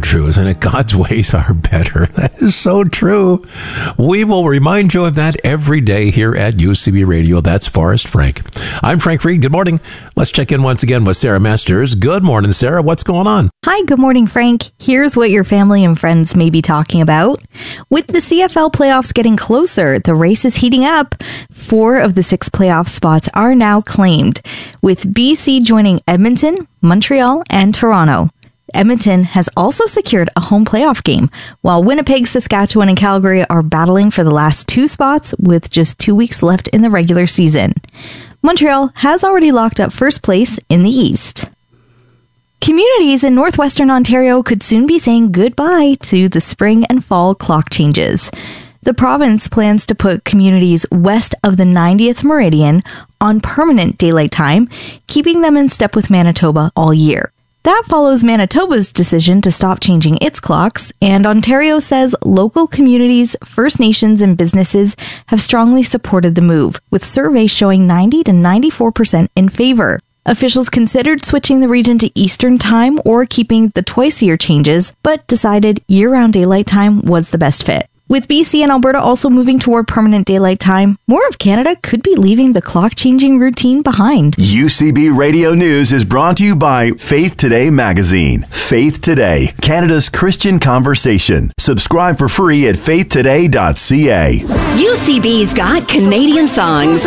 true, isn't it? God's ways are better. That is so true. We will remind you of that every day here at UCB Radio. That's Forrest Frank. I'm Frank Reed. Good morning. Let's check in once again with Sarah Masters. Good morning, Sarah. What's going on? Hi, good morning, Frank. Here's what your family and friends may be talking about. With the CFL playoffs getting closer, the race is heating up. 4 of the 6 playoff spots are now claimed, with BC joining Edmonton, Montreal, and Toronto. Edmonton has also secured a home playoff game, while Winnipeg, Saskatchewan, and Calgary are battling for the last 2 spots with just 2 weeks left in the regular season. Montreal has already locked up first place in the East. Communities in northwestern Ontario could soon be saying goodbye to the spring and fall clock changes. The province plans to put communities west of the 90th meridian on permanent daylight time, keeping them in step with Manitoba all year. That follows Manitoba's decision to stop changing its clocks, and Ontario says local communities, First Nations, and businesses have strongly supported the move, with surveys showing 90 to 94% in favor. Officials considered switching the region to Eastern Time or keeping the twice-a-year changes, but decided year-round daylight time was the best fit. With BC and Alberta also moving toward permanent daylight time, more of Canada could be leaving the clock-changing routine behind. UCB Radio News is brought to you by Faith Today magazine. Faith Today, Canada's Christian conversation. Subscribe for free at faithtoday.ca. UCB's got Canadian songs.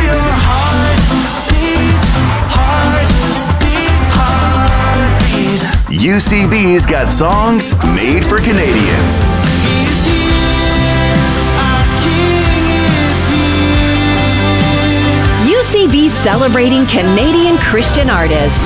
UCB's got songs made for Canadians. UCB celebrating Canadian Christian artists.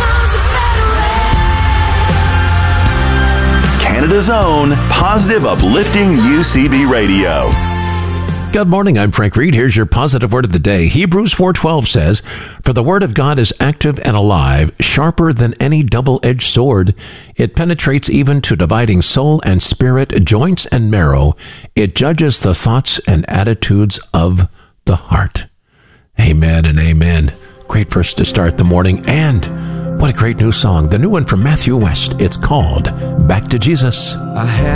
Canada's own positive, uplifting UCB Radio. Good morning. I'm Frank Reed. Here's your positive word of the day. Hebrews 4:12 says, "For the word of God is active and alive, sharper than any double-edged sword. It penetrates even to dividing soul and spirit, joints and marrow. It judges the thoughts and attitudes of the heart." Amen and amen. Great verse to start the morning. And what a great new song. The new one from Matthew West. It's called Back to Jesus.